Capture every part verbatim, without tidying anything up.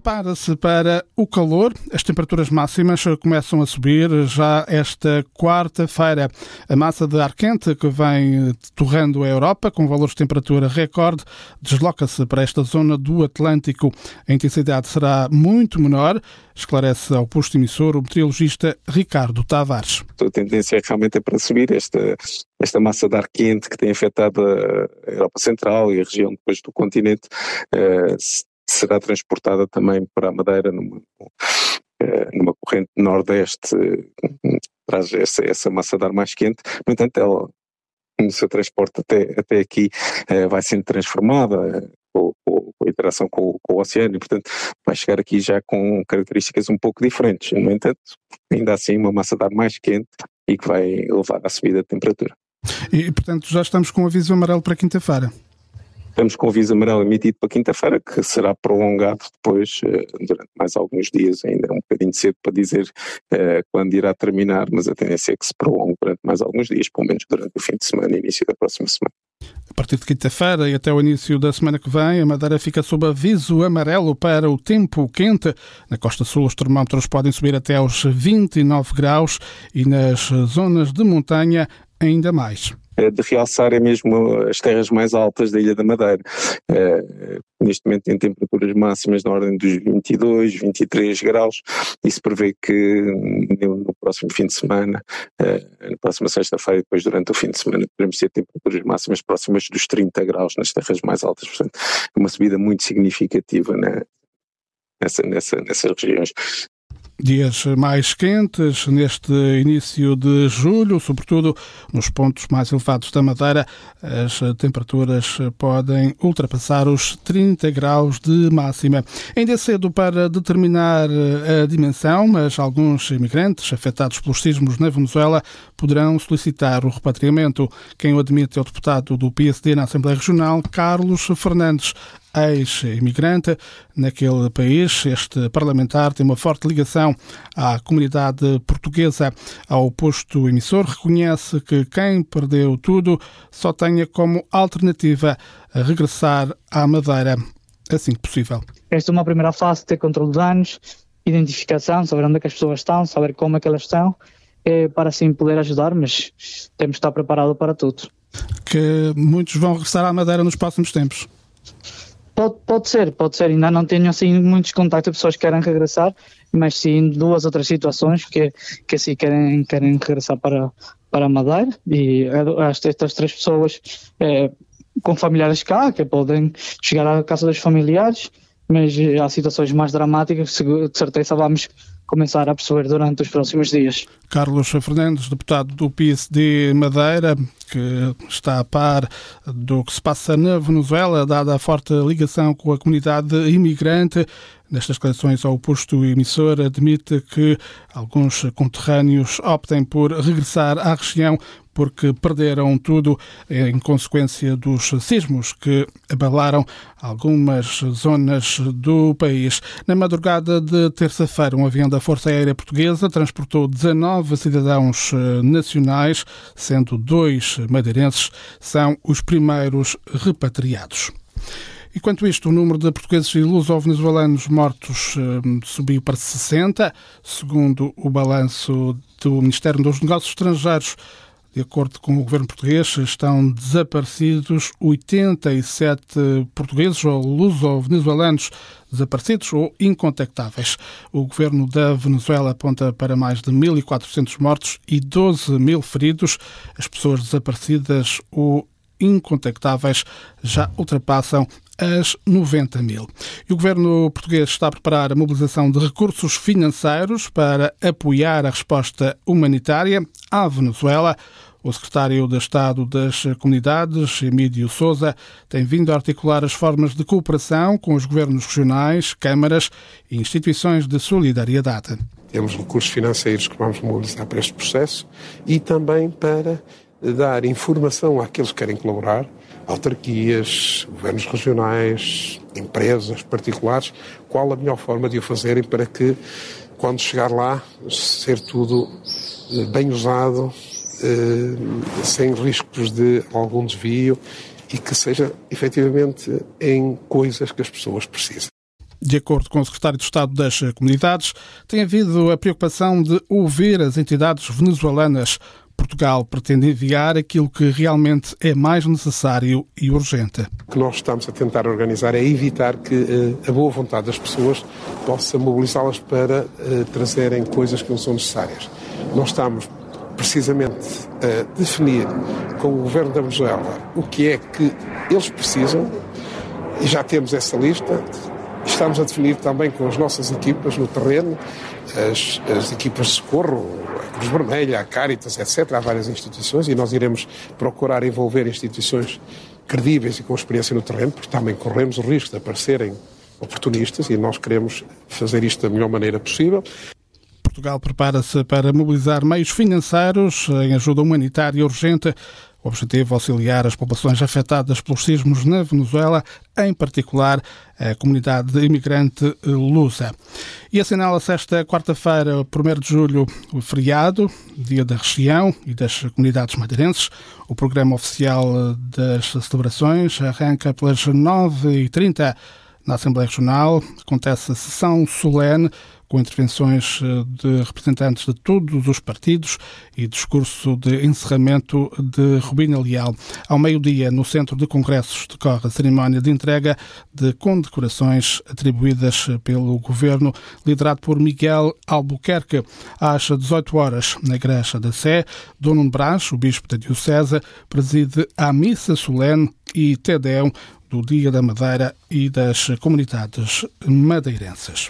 Prepara-se para o calor. As temperaturas máximas começam a subir já esta quarta-feira. A massa de ar quente que vem torrando a Europa, com valores de temperatura recorde, desloca-se para esta zona do Atlântico. A intensidade será muito menor, esclarece ao posto emissor o meteorologista Ricardo Tavares. A tendência realmente é para subir esta, esta massa de ar quente que tem afetado a Europa Central e a região depois do continente, eh, será transportada também para a Madeira numa, numa corrente nordeste, traz essa, essa massa de ar mais quente. No entanto, ela, no seu transporte até, até aqui, vai sendo transformada com, com a interação com, com o oceano e, portanto, vai chegar aqui já com características um pouco diferentes. No entanto, ainda assim, uma massa de ar mais quente e que vai levar à subida de temperatura. E, portanto, já estamos com o aviso amarelo para quinta-feira. Estamos com o aviso amarelo emitido para quinta-feira, que será prolongado depois durante mais alguns dias. Ainda é um bocadinho cedo para dizer uh, quando irá terminar, mas a tendência é que se prolongue durante mais alguns dias, pelo menos durante o fim de semana e início da próxima semana. A partir de quinta-feira e até o início da semana que vem, a Madeira fica sob aviso amarelo para o tempo quente. Na costa sul, os termómetros podem subir até aos vinte e nove graus e nas zonas de montanha ainda mais. De realçar é mesmo as terras mais altas da Ilha da Madeira. Uh, neste momento tem temperaturas máximas na ordem dos vinte e dois, vinte e três graus e se prevê que no, no próximo fim de semana, uh, na próxima sexta-feira e depois durante o fim de semana, podemos ter temperaturas máximas próximas dos trinta graus nas terras mais altas. Portanto, é uma subida muito significativa na, nessa, nessa, nessas regiões. Dias mais quentes neste início de julho, sobretudo nos pontos mais elevados da Madeira, as temperaturas podem ultrapassar os trinta graus de máxima. Ainda é cedo para determinar a dimensão, mas alguns imigrantes afetados pelos sismos na Venezuela poderão solicitar o repatriamento. Quem o admite é o deputado do P S D na Assembleia Regional, Carlos Fernandes, ex-imigrante naquele país. Este parlamentar tem uma forte ligação à comunidade portuguesa. Ao posto emissor, reconhece que quem perdeu tudo só tenha como alternativa a regressar à Madeira assim que possível. Esta é uma primeira fase, ter controle de danos, identificação, saber onde é que as pessoas estão, saber como é que elas estão, é, para assim poder ajudar, mas temos de estar preparados para tudo. Que muitos vão regressar à Madeira nos próximos tempos? Pode, pode ser, pode ser. Ainda não tenho assim muitos contactos de pessoas que querem regressar, mas sim duas outras situações que, que assim querem, querem regressar para, para a Madeira e estas três pessoas é, com familiares cá, que podem chegar à casa dos familiares, mas há situações mais dramáticas que de certeza vamos começar a perceber durante os próximos dias. Carlos Fernandes, deputado do P S D Madeira, que está a par do que se passa na Venezuela, dada a forte ligação com a comunidade imigrante. Nestas declarações ao posto emissor, admite que alguns conterrâneos optem por regressar à região porque perderam tudo em consequência dos sismos que abalaram algumas zonas do país. Na madrugada de terça-feira, um avião da Força Aérea Portuguesa transportou dezanove cidadãos nacionais, sendo dois madeirenses são os primeiros repatriados. Enquanto isto, o número de portugueses e luso-venezuelanos mortos eh, subiu para sessenta, segundo o balanço do Ministério dos Negócios Estrangeiros. De acordo com o governo português, estão desaparecidos oitenta e sete portugueses ou luso-venezuelanos desaparecidos ou incontactáveis. O governo da Venezuela aponta para mais de mil e quatrocentos mortos e doze mil feridos. As pessoas desaparecidas ou incontactáveis já ultrapassam as noventa mil. E o governo português está a preparar a mobilização de recursos financeiros para apoiar a resposta humanitária à Venezuela. O secretário de Estado das Comunidades, Emílio Sousa, tem vindo a articular as formas de cooperação com os governos regionais, câmaras e instituições de solidariedade. Temos recursos financeiros que vamos mobilizar para este processo e também para dar informação àqueles que querem colaborar, autarquias, governos regionais, empresas particulares, qual a melhor forma de o fazerem para que, quando chegar lá, ser tudo bem usado, sem riscos de algum desvio e que seja efetivamente em coisas que as pessoas precisam. De acordo com o secretário de Estado das Comunidades, tem havido a preocupação de ouvir as entidades venezuelanas. Portugal pretende enviar aquilo que realmente é mais necessário e urgente. O que nós estamos a tentar organizar é evitar que uh, a boa vontade das pessoas possa mobilizá-las para uh, trazerem coisas que não são necessárias. Nós estamos precisamente a definir com o Governo da Venezuela o que é que eles precisam e já temos essa lista. Estamos a definir também com as nossas equipas no terreno, as, as equipas de socorro, a Cruz Vermelha, a Caritas, etcétera. Há várias instituições e nós iremos procurar envolver instituições credíveis e com experiência no terreno, porque também corremos o risco de aparecerem oportunistas e nós queremos fazer isto da melhor maneira possível. Portugal prepara-se para mobilizar meios financeiros em ajuda humanitária urgente. O objetivo é auxiliar as populações afetadas pelos sismos na Venezuela, em particular a comunidade imigrante lusa. E assinala-se esta quarta-feira, primeiro de julho, o feriado, Dia da Região e das Comunidades Madeirenses. O programa oficial das celebrações arranca pelas nove e trinta na Assembleia Regional. Acontece a sessão solene, com intervenções de representantes de todos os partidos e discurso de encerramento de Rubina Leal. Ao meio-dia, no Centro de Congressos, decorre a cerimónia de entrega de condecorações atribuídas pelo Governo, liderado por Miguel Albuquerque. Às dezoito horas, na Igreja da Sé, Dom Nuno Brás, o Bispo da Diocese, preside a missa solene e Te-Deum do Dia da Madeira e das Comunidades Madeirenses.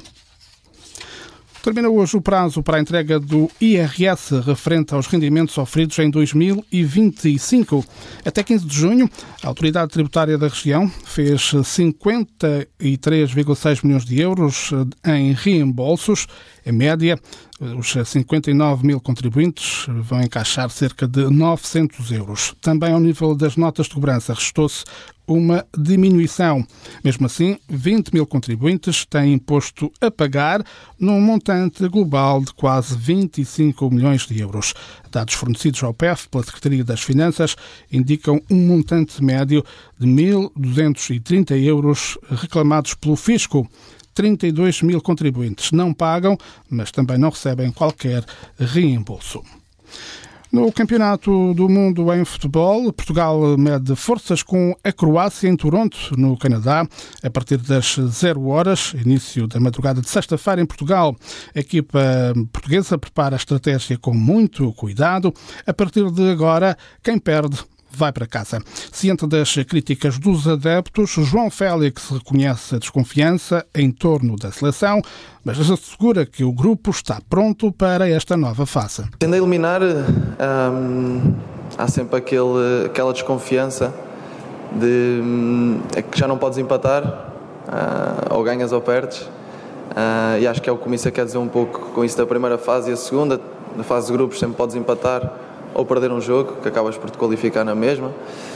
Termina hoje o prazo para a entrega do I R S referente aos rendimentos sofridos em dois mil e vinte e cinco. Até quinze de junho, a Autoridade Tributária da Região fez cinquenta e três vírgula seis milhões de euros em reembolsos. Em média, os cinquenta e nove mil contribuintes vão encaixar cerca de novecentos euros. Também ao nível das notas de cobrança restou-se uma diminuição. Mesmo assim, vinte mil contribuintes têm imposto a pagar num montante global de quase vinte e cinco milhões de euros. Dados fornecidos ao P E F pela Secretaria das Finanças indicam um montante médio de mil duzentos e trinta euros reclamados pelo Fisco. trinta e dois mil contribuintes não pagam, mas também não recebem qualquer reembolso. No Campeonato do Mundo em Futebol, Portugal mede forças com a Croácia em Toronto, no Canadá, a partir das zero horas, início da madrugada de sexta-feira em Portugal. A equipa portuguesa prepara a estratégia com muito cuidado. A partir de agora, quem perde vai para casa. Ciente das críticas dos adeptos, João Félix reconhece a desconfiança em torno da seleção, mas assegura que o grupo está pronto para esta nova fase. Tendo a eliminar, hum, há sempre aquele, aquela desconfiança de hum, é que já não podes empatar, uh, ou ganhas ou perdes, uh, e acho que é o que o Comissão quer dizer um pouco com isso da primeira fase e a segunda. Na fase de grupos sempre podes empatar ou perder um jogo, que acabas por te qualificar na mesma.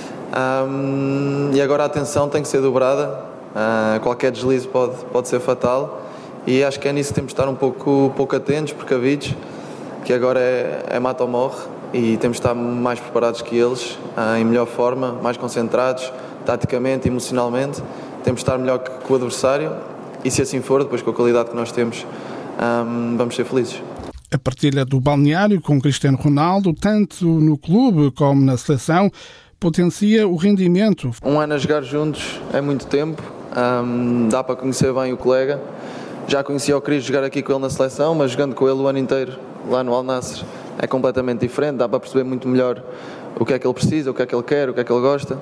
Um, e agora a atenção tem que ser dobrada, uh, qualquer deslize pode, pode ser fatal, e acho que é nisso que temos de estar um pouco, pouco atentos, precavidos, que agora é, é mata ou morre, e temos de estar mais preparados que eles, uh, em melhor forma, mais concentrados, taticamente, emocionalmente. Temos de estar melhor que, que o adversário, e se assim for, depois com a qualidade que nós temos, um, vamos ser felizes. A partilha do balneário com Cristiano Ronaldo, tanto no clube como na seleção, potencia o rendimento. Um ano a jogar juntos é muito tempo, um, dá para conhecer bem o colega. Já conhecia o Cris jogar aqui com ele na seleção, mas jogando com ele o ano inteiro lá no Al Nassr é completamente diferente, dá para perceber muito melhor o que é que ele precisa, o que é que ele quer, o que é que ele gosta.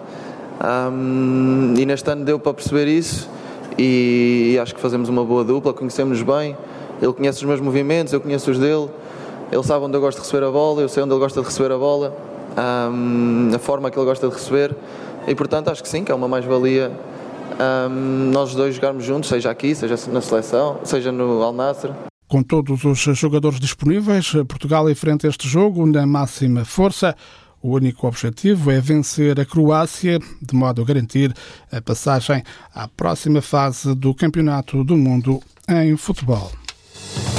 Um, e neste ano deu para perceber isso e acho que fazemos uma boa dupla, conhecemos-nos bem. Ele conhece os meus movimentos, eu conheço os dele. Ele sabe onde eu gosto de receber a bola, eu sei onde ele gosta de receber a bola, um, a forma que ele gosta de receber. E, portanto, acho que sim, que é uma mais-valia um, nós dois jogarmos juntos, seja aqui, seja na seleção, seja no Al Nassr. Com todos os jogadores disponíveis, Portugal enfrenta este jogo na máxima força. O único objetivo é vencer a Croácia, de modo a garantir a passagem à próxima fase do Campeonato do Mundo em Futebol.